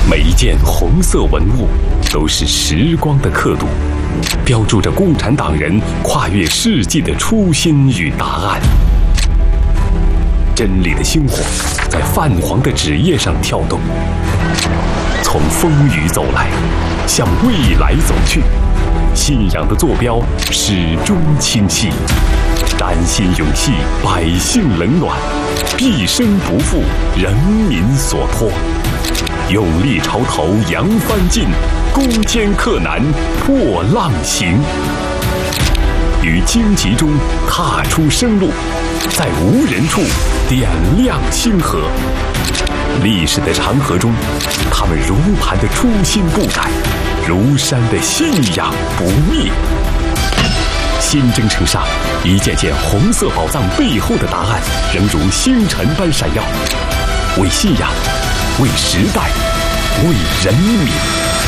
每一件红色文物都是时光的刻度，标注着共产党人跨越世纪的初心与答案。真理的星火在泛黄的纸页上跳动，从风雨走来，向未来走去。信仰的坐标始终清晰，甘心永系百姓冷暖，毕生不负人民所托。勇立潮头扬帆进，攻坚克难破浪行。于荆棘中踏出生路，在无人处点亮星河。历史的长河中，他们如磐的初心不改，如山的信仰不灭。新征程上，一件件红色宝藏背后的答案，仍如星辰般闪耀。为信仰，为时代，为人民。